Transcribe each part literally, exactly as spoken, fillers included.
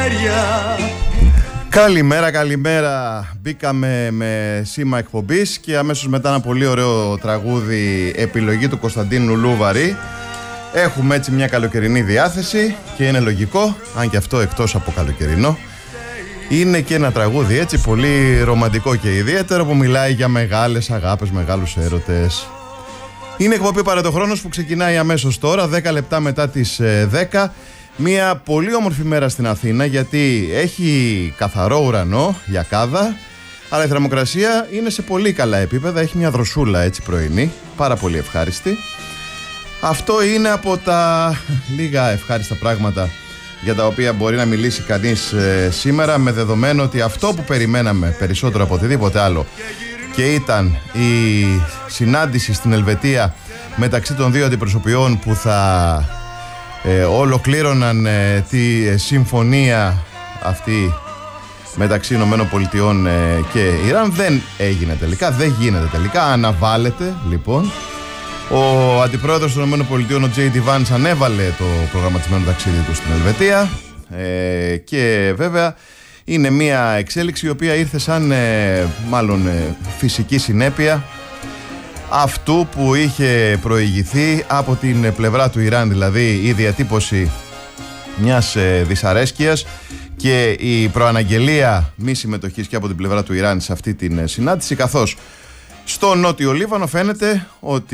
Καλημέρα, καλημέρα. Μπήκαμε με σήμα εκπομπής και αμέσως μετά ένα πολύ ωραίο τραγούδι, επιλογή του Κωνσταντίνου Λούβαρη. Έχουμε έτσι μια καλοκαιρινή διάθεση και είναι λογικό, αν και αυτό εκτός από καλοκαιρινό. Είναι και ένα τραγούδι έτσι πολύ ρομαντικό και ιδιαίτερο που μιλάει για μεγάλες αγάπες, μεγάλους έρωτες. Είναι εκπομπή Παρετοχρόνος που ξεκινάει αμέσως τώρα, δέκα λεπτά μετά τις δέκα. Μια πολύ όμορφη μέρα στην Αθήνα, γιατί έχει καθαρό ουρανό, γιακάδα, αλλά η θερμοκρασία είναι σε πολύ καλά επίπεδα. Έχει μια δροσούλα έτσι πρωινή, πάρα πολύ ευχάριστη. Αυτό είναι από τα λίγα ευχάριστα πράγματα για τα οποία μπορεί να μιλήσει κανείς ε, σήμερα, με δεδομένο ότι αυτό που περιμέναμε περισσότερο από οτιδήποτε άλλο και ήταν η συνάντηση στην Ελβετία μεταξύ των δύο αντιπροσωπιών που θα ε, ολοκλήρωναν ε, τη συμφωνία αυτή μεταξύ Ηνωμένων Πολιτειών ε, και Ιράν, δεν έγινε τελικά, δεν γίνεται τελικά, αναβάλλεται λοιπόν. Ο αντιπρόεδρος των ΗΠΑ, ο Τζέι ντι Vance, ανέβαλε το προγραμματισμένο ταξίδι του στην Ελβετία ε, και βέβαια είναι μια εξέλιξη η οποία ήρθε σαν ε, μάλλον ε, φυσική συνέπεια αυτού που είχε προηγηθεί από την πλευρά του Ιράν, δηλαδή η διατύπωση μιας ε, δυσαρέσκειας και η προαναγγελία μη συμμετοχής και από την πλευρά του Ιράν σε αυτή την συνάντηση, καθώς στο Νότιο Λίβανο φαίνεται ότι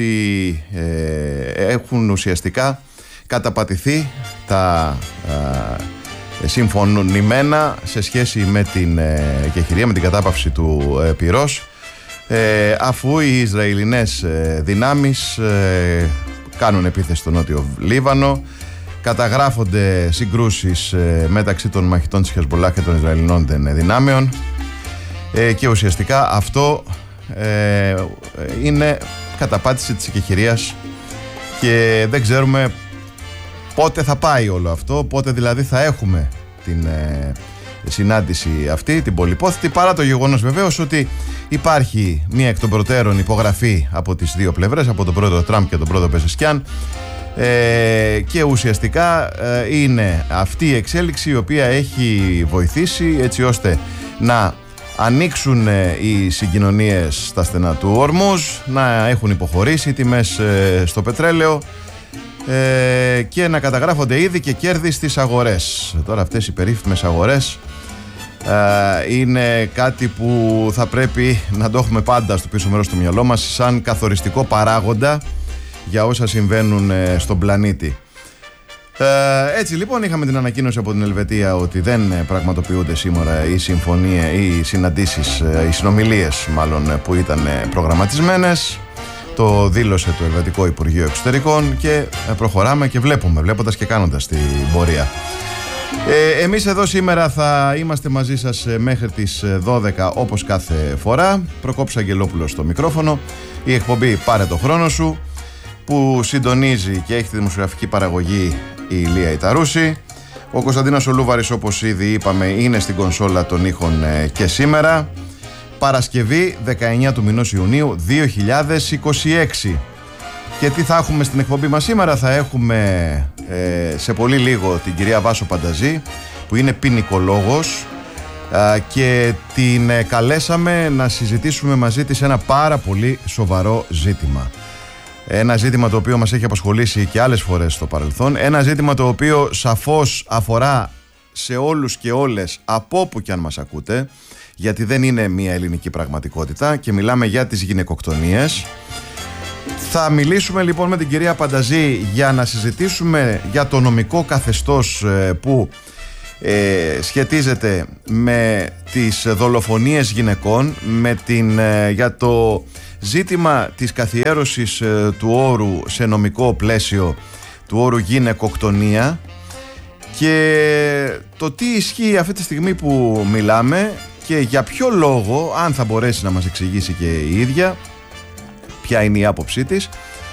ε, έχουν ουσιαστικά καταπατηθεί τα ε, συμφωνημένα σε σχέση με την ε, εκεχηρία, με την κατάπαυση του ε, πυρός, ε, αφού οι Ισραηλινές ε, δυνάμεις ε, κάνουν επίθεση στο Νότιο Λίβανο. Καταγράφονται συγκρούσεις ε, μεταξύ των μαχητών της Χεσμολάχ και των Ισραηλινών δυνάμεων ε, και ουσιαστικά αυτό Ε, είναι καταπάτηση της εκεχηρίας και δεν ξέρουμε πότε θα πάει όλο αυτό, πότε δηλαδή θα έχουμε την ε, συνάντηση αυτή, την πολυπόθητη, παρά το γεγονός βεβαίως ότι υπάρχει μία εκ των προτέρων υπογραφή από τις δύο πλευρές, από τον πρόεδρο Τραμπ και τον πρόεδρο Πεζεσκιάν, ε, και ουσιαστικά ε, είναι αυτή η εξέλιξη η οποία έχει βοηθήσει έτσι ώστε να ανοίξουν οι συγκοινωνίες στα στενά του Ορμούζ, να έχουν υποχωρήσει οι τιμές στο πετρέλαιο ε, και να καταγράφονται ήδη και κέρδη στις αγορές. Τώρα αυτές οι περίφημες αγορές ε, είναι κάτι που θα πρέπει να το έχουμε πάντα στο πίσω μέρος του μυαλό μας σαν καθοριστικό παράγοντα για όσα συμβαίνουν στον πλανήτη. Ε, έτσι λοιπόν είχαμε την ανακοίνωση από την Ελβετία ότι δεν πραγματοποιούνται σήμερα οι συμφωνίες, οι συναντήσεις, οι συνομιλίες μάλλον που ήταν προγραμματισμένες. Το δήλωσε το Ελβετικό Υπουργείο Εξωτερικών και προχωράμε και βλέπουμε, βλέποντας και κάνοντας την πορεία. Ε, εμείς εδώ σήμερα θα είμαστε μαζί σας μέχρι τις δώδεκα όπως κάθε φορά. Προκόπης Αγγελόπουλος στο μικρόφωνο. Η εκπομπή Πάρε το χρόνο σου, που συντονίζει και έχει τη δημοσιογραφική παραγωγή η Ηλία Ιταρούση. Ο Κωνσταντίνος ο Λούβαρης, όπως ήδη είπαμε, είναι στην κονσόλα των ήχων ε, και σήμερα Παρασκευή δεκαεννιά του μηνός Ιουνίου δύο χιλιάδες είκοσι έξι. Και τι θα έχουμε στην εκπομπή μας σήμερα? Θα έχουμε ε, σε πολύ λίγο την κυρία Βάσο Πανταζή, που είναι ποινικολόγος ε, και την ε, καλέσαμε να συζητήσουμε μαζί της ένα πάρα πολύ σοβαρό ζήτημα. Ένα ζήτημα το οποίο μας έχει απασχολήσει και άλλες φορές στο παρελθόν. Ένα ζήτημα το οποίο σαφώς αφορά σε όλους και όλες από όπου και αν μας ακούτε, γιατί δεν είναι μια ελληνική πραγματικότητα και μιλάμε για τις γυναικοκτονίες. Θα μιλήσουμε λοιπόν με την κυρία Πανταζή για να συζητήσουμε για το νομικό καθεστώς που ε, σχετίζεται με τις δολοφονίες γυναικών, με την, ε, για το ζήτημα της καθιέρωσης ε, του όρου σε νομικό πλαίσιο, του όρου γυναικοκτονία, και το τι ισχύει αυτή τη στιγμή που μιλάμε και για ποιο λόγο, αν θα μπορέσει να μας εξηγήσει και η ίδια ποια είναι η άποψή της,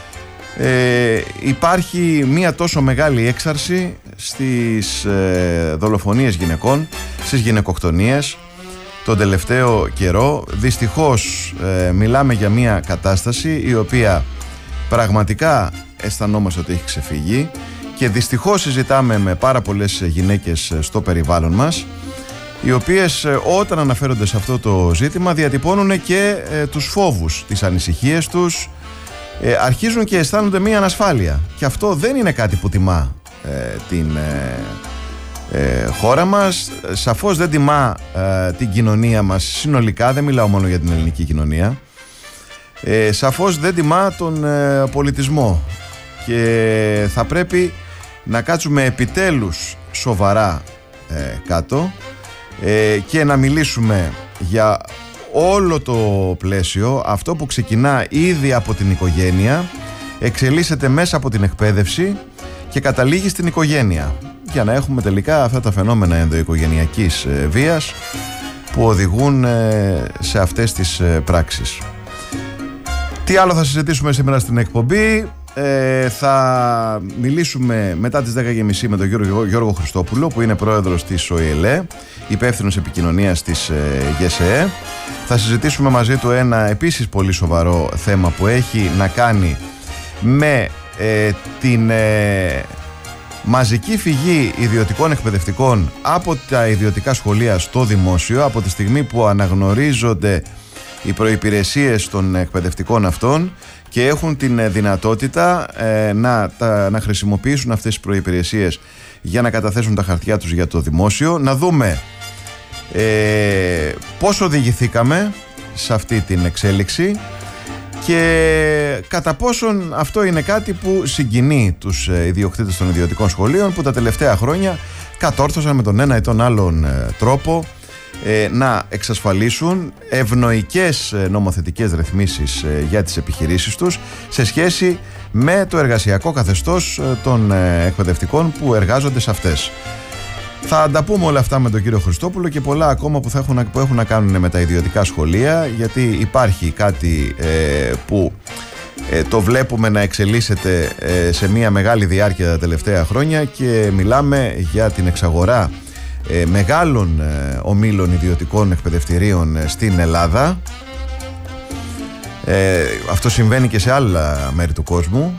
ε, υπάρχει μια τόσο μεγάλη έξαρση στις ε, δολοφονίες γυναικών, στις γυναικοκτονίες τον τελευταίο καιρό. Δυστυχώς ε, μιλάμε για μια κατάσταση η οποία πραγματικά αισθανόμαστε ότι έχει ξεφύγει Και δυστυχώς συζητάμε με πάρα πολλές γυναίκες στο περιβάλλον μας, οι οποίες όταν αναφέρονται σε αυτό το ζήτημα διατυπώνουν και ε, τους φόβους, τις ανησυχίες τους, ε, αρχίζουν και αισθάνονται μία ανασφάλεια. Και αυτό δεν είναι κάτι που τιμά ε, την ε, ε, χώρα μας, σαφώς δεν τιμά ε, την κοινωνία μας συνολικά, δεν μιλάω μόνο για την ελληνική κοινωνία, ε, σαφώς δεν τιμά τον ε, πολιτισμό. Και θα πρέπει να κάτσουμε επιτέλους σοβαρά ε, κάτω ε, και να μιλήσουμε για όλο το πλαίσιο, αυτό που ξεκινά ήδη από την οικογένεια, εξελίσσεται μέσα από την εκπαίδευση και καταλήγει στην οικογένεια, για να έχουμε τελικά αυτά τα φαινόμενα ενδοοικογενειακής ε, βίας που οδηγούν ε, σε αυτές τις ε, πράξεις. Τι άλλο θα συζητήσουμε σήμερα στην εκπομπή? Ε, θα μιλήσουμε μετά τις δέκα και μισή με τον Γιώργο, Γιώργο Χριστόπουλο, που είναι πρόεδρος της ΟΗΕΛΕ, υπεύθυνος επικοινωνίας της ε, ΓΕΣΕΕ. Θα συζητήσουμε μαζί του ένα επίσης πολύ σοβαρό θέμα που έχει να κάνει με ε, την ε, μαζική φυγή ιδιωτικών εκπαιδευτικών από τα ιδιωτικά σχολεία στο δημόσιο, από τη στιγμή που αναγνωρίζονται οι προϋπηρεσίες των εκπαιδευτικών αυτών και έχουν την δυνατότητα ε, να, τα, να χρησιμοποιήσουν αυτές τις προϋπηρεσίες για να καταθέσουν τα χαρτιά τους για το δημόσιο. Να δούμε ε, πώς οδηγηθήκαμε σε αυτή την εξέλιξη και κατά πόσον αυτό είναι κάτι που συγκινεί τους ιδιοκτήτες των ιδιωτικών σχολείων, που τα τελευταία χρόνια κατόρθωσαν με τον ένα ή τον άλλον τρόπο να εξασφαλίσουν ευνοϊκές νομοθετικές ρυθμίσεις για τις επιχειρήσεις τους σε σχέση με το εργασιακό καθεστώς των εκπαιδευτικών που εργάζονται σε αυτές. Θα τα πούμε όλα αυτά με τον κύριο Χριστόπουλο και πολλά ακόμα που, θα έχουν, που έχουν να κάνουν με τα ιδιωτικά σχολεία, γιατί υπάρχει κάτι ε, που ε, το βλέπουμε να εξελίσσεται ε, σε μια μεγάλη διάρκεια τα τελευταία χρόνια, και μιλάμε για την εξαγορά ε, μεγάλων ε, ομίλων ιδιωτικών εκπαιδευτηρίων ε, στην Ελλάδα. Ε, αυτό συμβαίνει και σε άλλα μέρη του κόσμου,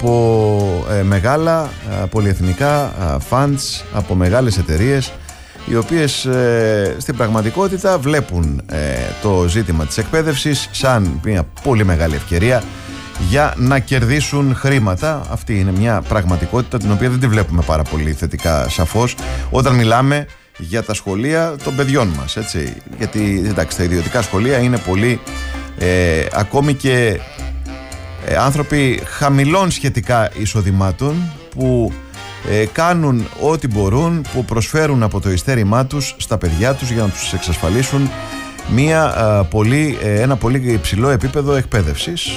από ε, μεγάλα ε, πολυεθνικά ε, funds, από μεγάλες εταιρείες, οι οποίες ε, στην πραγματικότητα βλέπουν ε, το ζήτημα της εκπαίδευσης σαν μια πολύ μεγάλη ευκαιρία για να κερδίσουν χρήματα. Αυτή είναι μια πραγματικότητα την οποία δεν τη βλέπουμε πάρα πολύ θετικά, σαφώς, όταν μιλάμε για τα σχολεία των παιδιών μας, έτσι. Γιατί εντάξει, τα ιδιωτικά σχολεία είναι πολύ Ε, ακόμη και ε, άνθρωποι χαμηλών σχετικά εισοδημάτων που ε, κάνουν ό,τι μπορούν, που προσφέρουν από το ειστέρημά τους στα παιδιά τους για να τους εξασφαλίσουν μια, ε, πολύ, ε, ένα πολύ υψηλό επίπεδο εκπαίδευσης,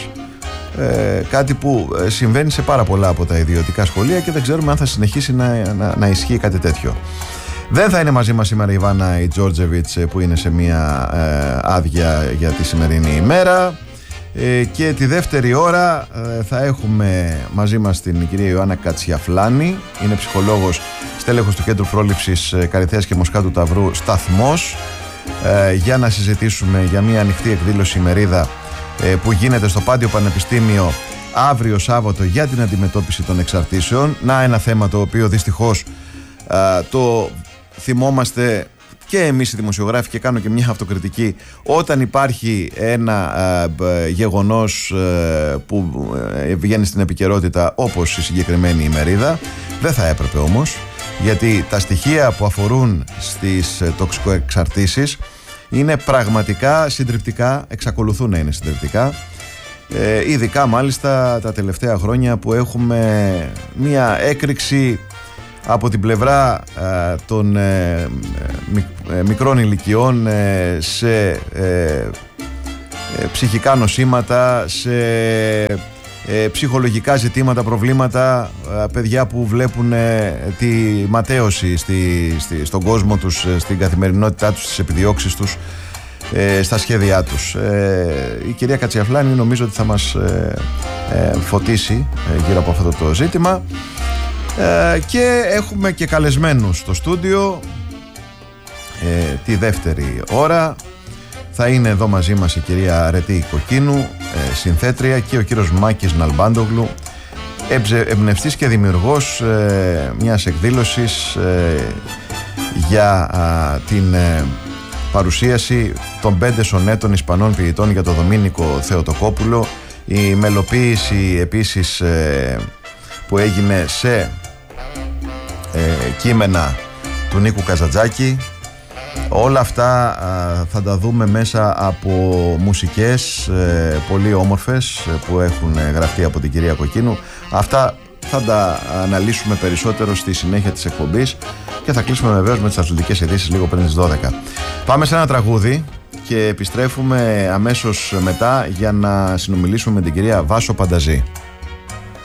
ε, κάτι που ε, συμβαίνει σε πάρα πολλά από τα ιδιωτικά σχολεία και δεν ξέρουμε αν θα συνεχίσει να, να, να ισχύει κάτι τέτοιο. Δεν θα είναι μαζί μας σήμερα η Ιβάνα η Τζόρτζεβιτς, που είναι σε μια ε, άδεια για τη σημερινή ημέρα, ε, και τη δεύτερη ώρα ε, θα έχουμε μαζί μας την κυρία Ιωάννα Κατσιαφλάνη. Είναι ψυχολόγος, στέλεχος του Κέντρου Πρόληψης ε, Καριθέας και Μοσχάτου Ταυρού Σταθμός, ε, για να συζητήσουμε για μια ανοιχτή εκδήλωση ημερίδα ε, που γίνεται στο Πάντιο Πανεπιστήμιο αύριο Σάββατο για την αντιμετώπιση των εξαρτήσεων. Να, ένα θέμα το οποίο δυστυχώς ε, το θυμόμαστε και εμείς οι δημοσιογράφοι, και κάνω και μια αυτοκριτική, όταν υπάρχει ένα ε, γεγονός ε, που ε, βγαίνει στην επικαιρότητα, όπως η συγκεκριμένη ημερίδα. Δεν θα έπρεπε όμως, γιατί τα στοιχεία που αφορούν στις ε, τοξικοεξαρτήσεις είναι πραγματικά συντριπτικά, εξακολουθούν να είναι συντριπτικά, ε, ειδικά μάλιστα τα τελευταία χρόνια που έχουμε μια έκρηξη από την πλευρά ε, των ε, μικ, ε, μικρών ηλικιών ε, σε ε, ε, ψυχικά νοσήματα, σε ε, ψυχολογικά ζητήματα, προβλήματα, ε, παιδιά που βλέπουν ε, τη ματέωση στη, στη, στον κόσμο τους, ε, στην καθημερινότητά τους, στις επιδιώξεις τους, ε, στα σχέδιά τους. Ε, η κυρία Κατσιαφλάνη νομίζω ότι θα μας ε, ε, φωτίσει ε, γύρω από αυτό το ζήτημα. Ε, και έχουμε και καλεσμένους στο στούντιο ε, τη δεύτερη ώρα. Θα είναι εδώ μαζί μας η κυρία Αρετή Κοκκίνου, ε, συνθέτρια, και ο κύριος Μάκης Ναλμπάντογλου, εμπνευστής και δημιουργός ε, μιας εκδήλωσης ε, για α, την ε, παρουσίαση των πέντε σονέτων Ισπανών ποιητών για τον Δομήνικο Θεοτοκόπουλο, η μελοποίηση επίσης ε, που έγινε σε ε, κείμενα του Νίκου Καζαντζάκη. Όλα αυτά α, θα τα δούμε μέσα από μουσικές ε, πολύ όμορφες ε, που έχουν γραφτεί από την κυρία Κοκκίνου. Αυτά θα τα αναλύσουμε περισσότερο στη συνέχεια της εκπομπής και θα κλείσουμε βεβαίως με τις αθλητικές ειδήσεις λίγο πριν τις δώδεκα. Πάμε σε ένα τραγούδι και επιστρέφουμε αμέσως μετά για να συνομιλήσουμε με την κυρία Βάσο Πανταζή.